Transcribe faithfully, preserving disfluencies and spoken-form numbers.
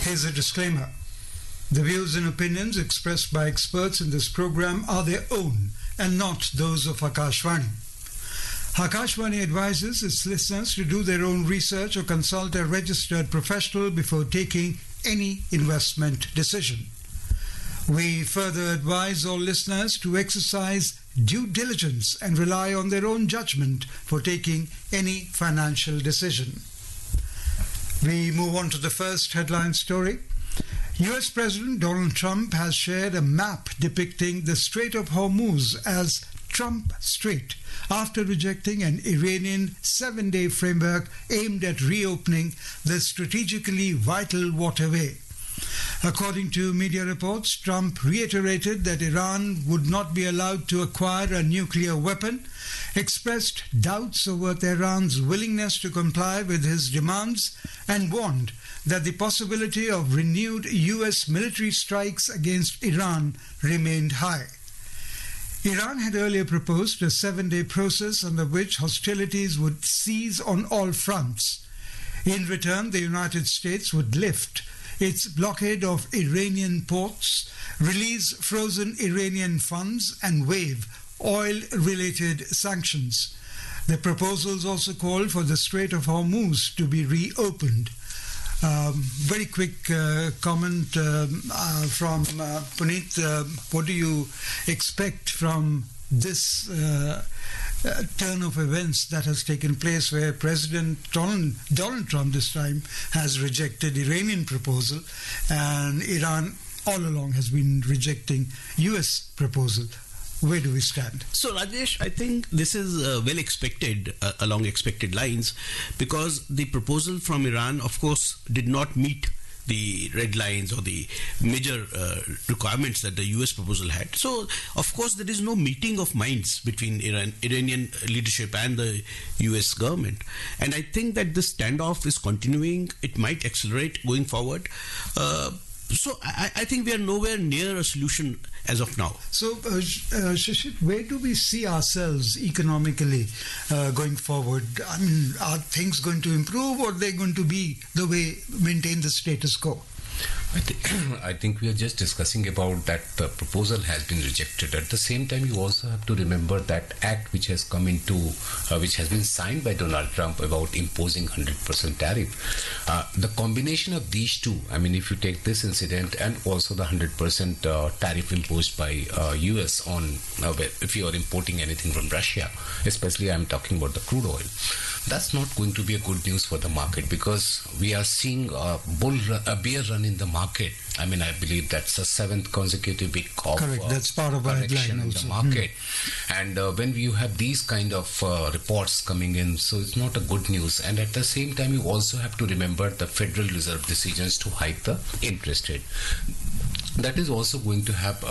Here's a disclaimer. The views and opinions expressed by experts in this program are their own and not those of Akashvani. Akashvani advises its listeners to do their own research or consult a registered professional before taking any investment decision. We further advise all listeners to exercise due diligence and rely on their own judgment for taking any financial decision. We move on to the first headline story. U S President Donald Trump has shared a map depicting the Strait of Hormuz as Trump Strait after rejecting an Iranian seven-day framework aimed at reopening the strategically vital waterway. According to media reports, Trump reiterated that Iran would not be allowed to acquire a nuclear weapon, expressed doubts over Tehran's willingness to comply with his demands, and warned that the possibility of renewed U S military strikes against Iran remained high. Iran had earlier proposed a seven-day process under which hostilities would cease on all fronts. In return, the United States would lift its blockade of Iranian ports, release frozen Iranian funds, and waive oil-related sanctions. The proposals also called for the Strait of Hormuz to be reopened. Um, very quick uh, comment um, uh, from uh, Puneet. Uh, what do you expect from this uh, uh, turn of events that has taken place, where President Donald, Donald Trump this time has rejected Iranian proposal, and Iran all along has been rejecting U S proposal? Where do we stand? So, Rajesh, I think this is uh, well expected, uh, along expected lines, because the proposal from Iran, of course, did not meet the red lines or the major uh, requirements that the U S proposal had. So, of course, there is no meeting of minds between Iran, Iranian leadership and the U S government. And I think that this standoff is continuing. It might accelerate going forward. Uh, So I, I think we are nowhere near a solution as of now. So, uh, uh, Shishit, where do we see ourselves economically uh, going forward? I mean, are things going to improve, or are they going to be the way, maintain the status quo? I, th- I think we are just discussing about that the proposal has been rejected. At the same time, you also have to remember that act which has come into, uh, which has been signed by Donald Trump about imposing one hundred percent tariff. Uh, the combination of these two, I mean, if you take this incident and also the one hundred percent uh, tariff imposed by uh, U S on, uh, if you are importing anything from Russia, especially I'm talking about the crude oil, that's not going to be a good news for the market, because we are seeing a bull run, a bear run in the market. I mean, I believe that's the seventh consecutive week of Correct. Uh, that's part of our correction in also. the market. Mm. And uh, when you have these kind of uh, reports coming in, so it's not a good news. And at the same time, you also have to remember the Federal Reserve decisions to hike the interest rate. That is also going to have